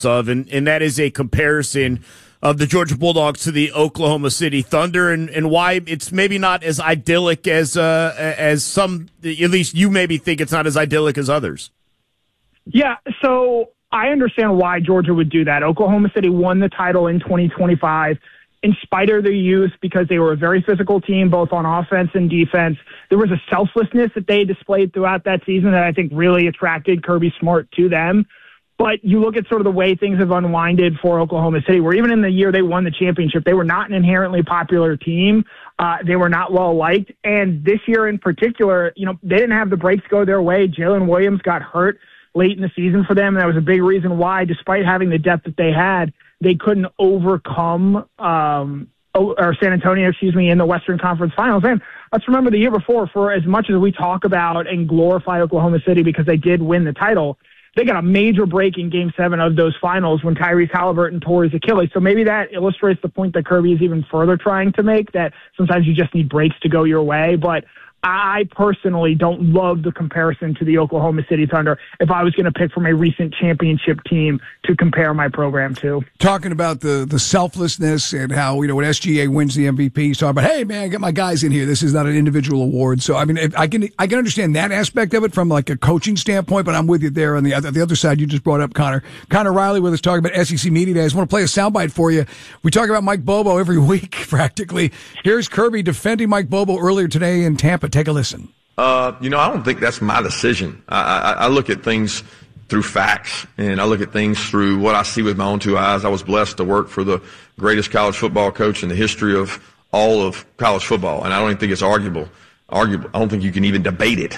of, and that is a comparison of the Georgia Bulldogs to the Oklahoma City Thunder, and why it's maybe not as idyllic as some, at least you maybe think it's not as idyllic as others. Yeah, so I understand why Georgia would do that. Oklahoma City won the title in 2025 in spite of their youth because they were a very physical team, both on offense and defense. There was a selflessness that they displayed throughout that season that I think really attracted Kirby Smart to them. But you look at sort of the way things have unwinded for Oklahoma City, where even in the year they won the championship, they were not an inherently popular team. They were not well liked. And this year in particular, they didn't have the breaks go their way. Jalen Williams got hurt late in the season for them. And that was a big reason why, despite having the depth that they had, they couldn't overcome San Antonio, in the Western Conference Finals. And let's remember the year before, for as much as we talk about and glorify Oklahoma City because they did win the title, they got a major break in Game 7 of those finals when Tyrese Halliburton tore his Achilles. So maybe that illustrates the point that Kirby is even further trying to make, that sometimes you just need breaks to go your way. But I personally don't love the comparison to the Oklahoma City Thunder if I was going to pick from a recent championship team to compare my program to. Talking about the selflessness and how, when SGA wins the MVP, he's talking about, hey, man, get my guys in here. This is not an individual award. So, I mean, I can understand that aspect of it from like a coaching standpoint, but I'm with you there on the other side. You just brought up Connor Riley with us talking about SEC Media Day. I just want to play a soundbite for you. We talk about Mike Bobo every week, practically. Here's Kirby defending Mike Bobo earlier today in Tampa. Take a listen. I don't think that's my decision. I look at things through facts, and I look at things through what I see with my own two eyes. I was blessed to work for the greatest college football coach in the history of all of college football, and I don't even think it's arguable. I don't think you can even debate it.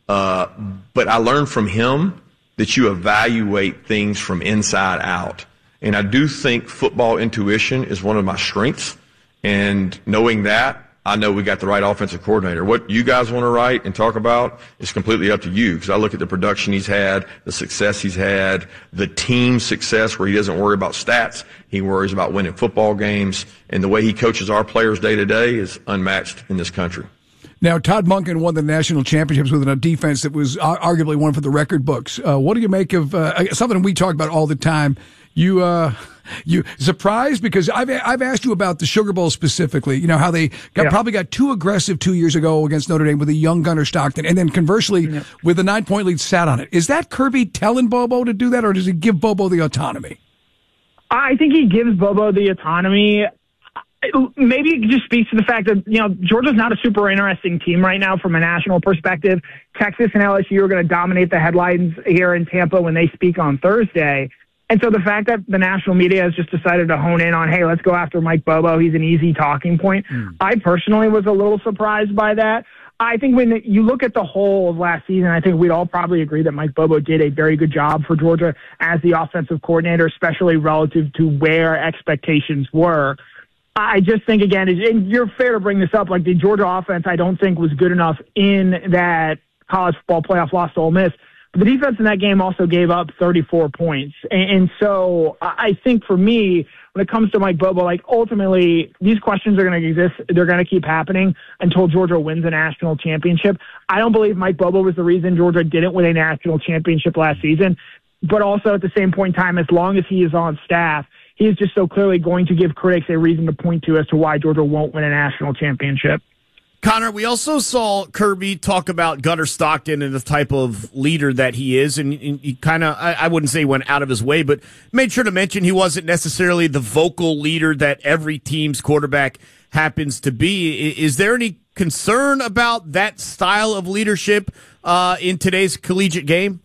But I learned from him that you evaluate things from inside out. And I do think football intuition is one of my strengths, and knowing that, I know we got the right offensive coordinator. What you guys want to write and talk about is completely up to you, because I look at the production he's had, the success he's had, the team success where he doesn't worry about stats. He worries about winning football games, and the way he coaches our players day to day is unmatched in this country. Now, Todd Monken won the national championships with a defense that was arguably one for the record books. What do you make of something we talk about all the time? You surprised? Because I've asked you about the Sugar Bowl specifically. How they probably got too aggressive 2 years ago against Notre Dame with a young Gunnar Stockton, and then conversely with the 9-point lead sat on it. Is that Kirby telling Bobo to do that, or does he give Bobo the autonomy? I think he gives Bobo the autonomy. Maybe it just speaks to the fact that, Georgia's not a super interesting team right now from a national perspective. Texas and LSU are going to dominate the headlines here in Tampa when they speak on Thursday. And so the fact that the national media has just decided to hone in on, hey, let's go after Mike Bobo, he's an easy talking point. I personally was a little surprised by that. I think when you look at the whole of last season, I think we'd all probably agree that Mike Bobo did a very good job for Georgia as the offensive coordinator, especially relative to where expectations were. I just think, again, and you're fair to bring this up, like the Georgia offense I don't think was good enough in that college football playoff loss to Ole Miss. The defense in that game also gave up 34 points. And so I think for me, when it comes to Mike Bobo, like ultimately these questions are going to exist. They're going to keep happening until Georgia wins a national championship. I don't believe Mike Bobo was the reason Georgia didn't win a national championship last season. But also at the same point in time, as long as he is on staff, he is just so clearly going to give critics a reason to point to as to why Georgia won't win a national championship. Connor, we also saw Kirby talk about Gunnar Stockton and the type of leader that he is, and he kind of, I wouldn't say went out of his way, but made sure to mention he wasn't necessarily the vocal leader that every team's quarterback happens to be. Is there any concern about that style of leadership in today's collegiate game?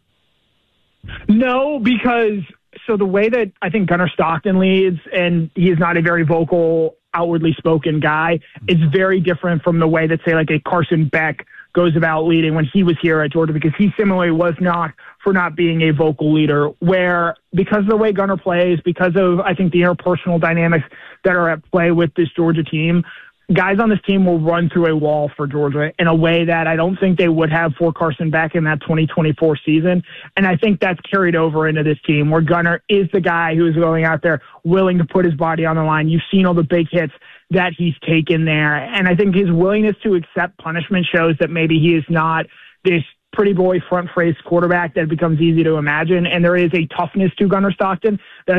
No, because so the way that I think Gunnar Stockton leads, and he is not a very vocal, outwardly spoken guy, is very different from the way that, say, like a Carson Beck goes about leading when he was here at Georgia, because he similarly was not for not being a vocal leader, where because of the way Gunnar plays, because of, I think, the interpersonal dynamics that are at play with this Georgia team, guys on this team will run through a wall for Georgia in a way that I don't think they would have for Carson Beck in that 2024 season. And I think that's carried over into this team, where Gunnar is the guy who is going out there willing to put his body on the line. You've seen all the big hits that he's taken there. And I think his willingness to accept punishment shows that maybe he is not this pretty boy front-faced quarterback that becomes easy to imagine, and there is a toughness to Gunnar Stockton that